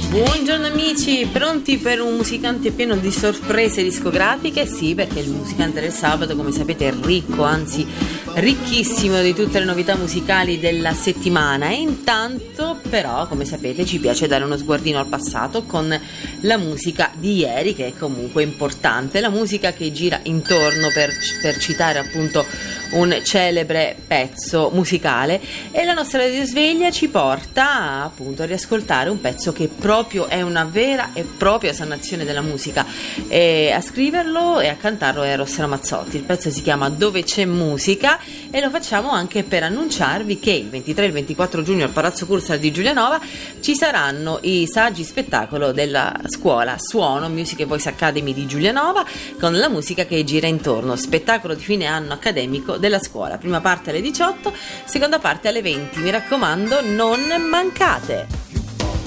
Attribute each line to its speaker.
Speaker 1: Buongiorno amici, pronti per un musicante pieno di sorprese discografiche? Sì, perché il musicante del sabato, come sapete, è ricco, anzi ricchissimo di tutte le novità musicali della settimana. E intanto però, come sapete, ci piace dare uno sguardino al passato con la musica di ieri, che è comunque importante, la musica che gira intorno, per citare appunto un celebre pezzo musicale. E la nostra risveglia ci porta appunto a riascoltare un pezzo che proprio è una vera e propria sanazione della musica, e a scriverlo e a cantarlo è Rossella Mazzotti. Il pezzo si chiama Dove c'è musica e lo facciamo anche per annunciarvi che il 23 e il 24 giugno al Palazzo Cursal di Giulianova ci saranno i saggi spettacolo della scuola Suono Music Voice Academy di Giulianova, con la musica che gira intorno, spettacolo di fine anno accademico della scuola, prima parte alle 18, seconda parte alle 20. Mi raccomando, non mancate.